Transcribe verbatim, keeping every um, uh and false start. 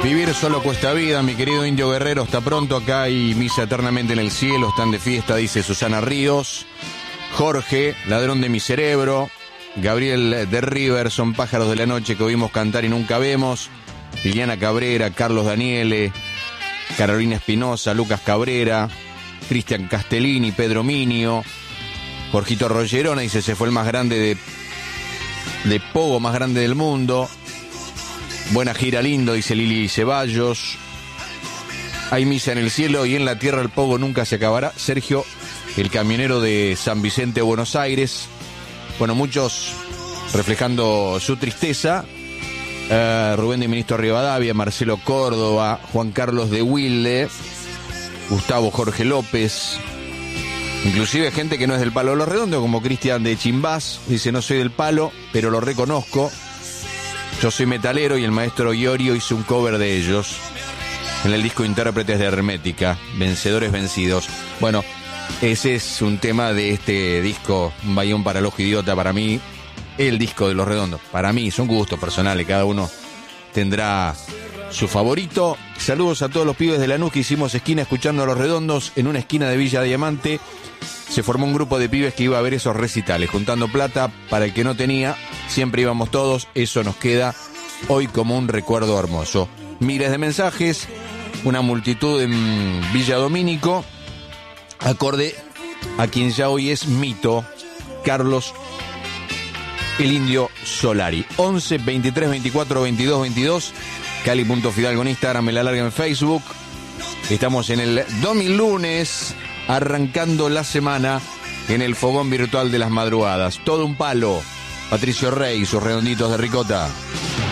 Vivir solo cuesta vida, mi querido Indio Guerrero, está pronto acá y misa eternamente en el cielo, están de fiesta, dice Susana Ríos. Jorge, ladrón de mi cerebro. Gabriel de River, son pájaros de la noche que oímos cantar y nunca vemos. Liliana Cabrera, Carlos Daniele, Carolina Espinosa, Lucas Cabrera, Cristian Castellini, Pedro Minio, Jorgito Rollerona, dice, se fue el más grande de, de Pogo, más grande del mundo. Buena gira, lindo, dice Lili Ceballos. Hay misa en el cielo y en la tierra el Pogo nunca se acabará. Sergio, el camionero de San Vicente, Buenos Aires. Bueno, muchos reflejando su tristeza. Uh, Rubén de Ministro Rivadavia, Marcelo Córdoba, Juan Carlos de Wilde, Gustavo Jorge López, inclusive gente que no es del palo de los redondos, como Cristian de Chimbás, dice, no soy del palo, pero lo reconozco. Yo soy metalero y el maestro Iorio hizo un cover de ellos en el disco Intérpretes de Hermética, Vencedores Vencidos. Bueno, ese es un tema de este disco, Un Bayón para el Ojo Idiota, para mí, el disco de Los Redondos. Para mí, son gustos personales, cada uno tendrá su favorito. Saludos a todos los pibes de Lanús que hicimos esquina escuchando a Los Redondos en una esquina de Villa Diamante. Se formó un grupo de pibes que iba a ver esos recitales, juntando plata para el que no tenía. Siempre íbamos todos, eso nos queda hoy como un recuerdo hermoso. Miles de mensajes, una multitud en Villa Domínico, acorde a quien ya hoy es mito, Carlos el Indio Solari. once, veintitrés, veinticuatro, veintidós, veintidós, Cali.Fidalgo en Instagram, Me La Larga en Facebook. Estamos en el domilunes, arrancando la semana en el fogón virtual de las madrugadas. Todo un palo. Patricio Rey, sus redonditos de ricota.